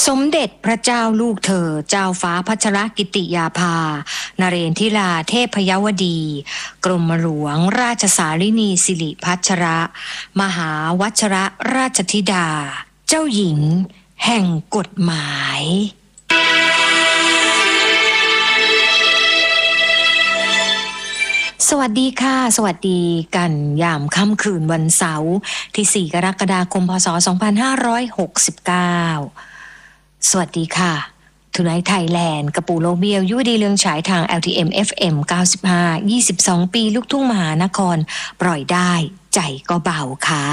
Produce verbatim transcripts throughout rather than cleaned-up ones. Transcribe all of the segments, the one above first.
สมเด็จพระเจ้าลูกเธอเจ้าฟ้าพัชรกิติยาภานเรนทิราเทพยวดี กรมหลวงราชสารินีสิริพัชรมหาวัชรราชธิดาเจ้าหญิงแห่งกฎหมายสวัสดีค่ะสวัสดีกันยามค่ำคืนวันเสาร์ที่สี่กรกฎาคมพศสองพันห้าร้อยหกสิบเก้าสวัสดีค่ะทุนไนท์ไทยแลนด์กระปูโลเบียวยุวดีเรืองฉายทาง แอล ที เอ็ม เอฟ เอ็ม เก้าสิบห้า ยี่สิบสองปีลูกทุ่งมหานครปล่อยได้ใจก็เบาค่ะ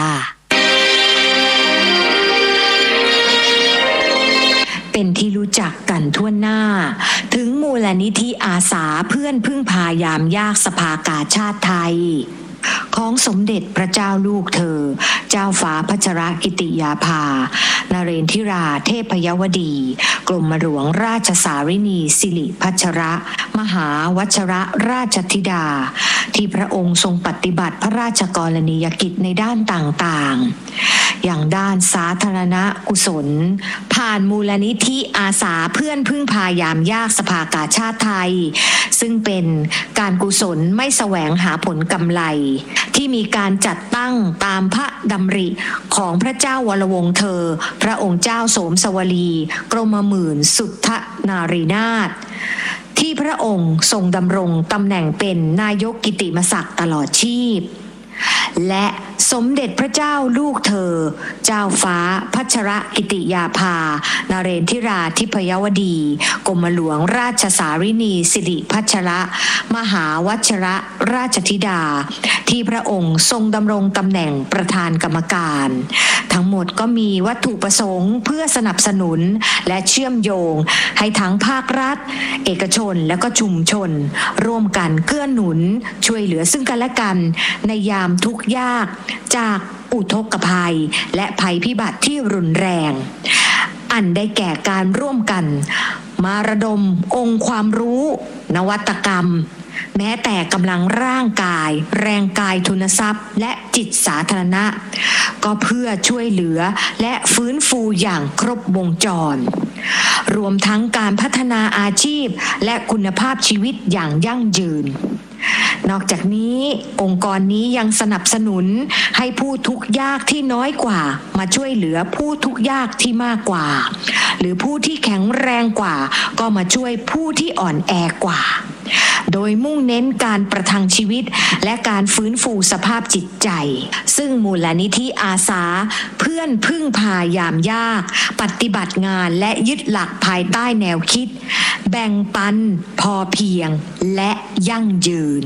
เป็นที่รู้จักกันทั่วหน้าถึงมูลนิธิอาสาเพื่อนพึ่งพายามยากสภากาชาติไทยของสมเด็จพระเจ้าลูกเธอเจ้าฟ้าพัชรกิติยาภานเรนทิราเทพยวดีกรมหลวงราชสารินีสิริพัชรมหาวัชรราชธิดาที่พระองค์ทรงปฏิบัติพระราชกรณียกิจในด้านต่างๆอย่างด้านสาธารณกุศลผ่านมูลนิธิอาสาเพื่อนพึ่งพายามยากสภากาชาติไทยซึ่งเป็นการกุศลไม่แสวงหาผลกำไรที่มีการจัดตั้งตามพระดำริของพระเจ้าวรวงศ์เธอพระองค์เจ้าโสมสวลีกรมหมื่นสุทธนารีนาถที่พระองค์ทรงดำรงตำแหน่งเป็นนายกกิตติมศักดิ์ตลอดชีพและสมเด็จพระเจ้าลูกเธอเจ้าฟ้าพัชรกิติยาภานเรนทิราธิพยวดีกรมหลวงราชสารินีสิริพัชรมหาวัชรราชธิดาที่พระองค์ทรงดำรงตำแหน่งประธานกรรมการทั้งหมดก็มีวัตถุประสงค์เพื่อสนับสนุนและเชื่อมโยงให้ทั้งภาครัฐเอกชนและก็ชุมชนร่วมกันเกื้อหนุนช่วยเหลือซึ่งกันและกันในยามทุกข์ยากจากอุทกภัยและภัยพิบัติที่รุนแรงอันได้แก่การร่วมกันมาระดมองค์ความรู้นวัตกรรมแม้แต่กำลังร่างกายแรงกายทุนทรัพย์และจิตสาธารณะก็เพื่อช่วยเหลือและฟื้นฟูอย่างครบวงจรรวมทั้งการพัฒนาอาชีพและคุณภาพชีวิตอย่างยั่งยืนนอกจากนี้องค์กรนี้ยังสนับสนุนให้ผู้ทุกข์ยากที่น้อยกว่ามาช่วยเหลือผู้ทุกข์ยากที่มากกว่าหรือผู้ที่แข็งแรงกว่าก็มาช่วยผู้ที่อ่อนแอกว่าโดยมุ่งเน้นการประทังชีวิตและการฟื้นฟูสภาพจิตใจซึ่งมูลนิธิอาสาเพื่อนพึ่งพายามยากปฏิบัติงานและยึดหลักภายใต้แนวคิดแบ่งปันพอเพียงและยั่งยืน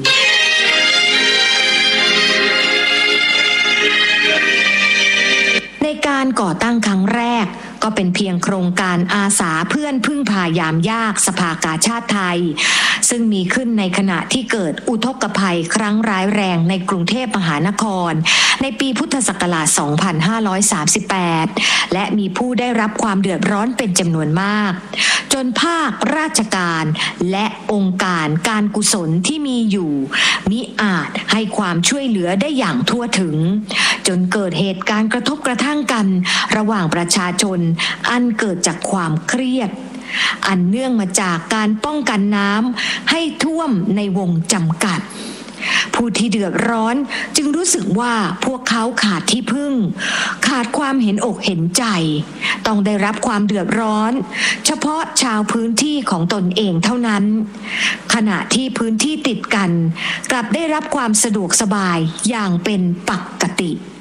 ในการก่อตั้งครั้งแรกก็เป็นเพียงโครงการอาสาเพื่อนพึ่งพายามยากสภากาชาติไทยซึ่งมีขึ้นในขณะที่เกิดอุทกภัยครั้งร้ายแรงในกรุงเทพมหานครในปีพุทธศักราช สองพันห้าร้อยสามสิบแปด และมีผู้ได้รับความเดือดร้อนเป็นจำนวนมากจนภาคราชการและองค์การการกุศลที่มีอยู่มิอาจให้ความช่วยเหลือได้อย่างทั่วถึงจนเกิดเหตุการณ์กระทบกระทั่งกันระหว่างประชาชนอันเกิดจากความเครียดอันเนื่องมาจากการป้องกันน้ำให้ท่วมในวงจำกัดผู้ที่เดือดร้อนจึงรู้สึกว่าพวกเขาขาดที่พึ่งขาดความเห็นอกเห็นใจต้องได้รับความเดือดร้อนเฉพาะชาวพื้นที่ของตนเองเท่านั้นขณะที่พื้นที่ติดกันกลับได้รับความสะดวกสบายอย่างเป็นปกติ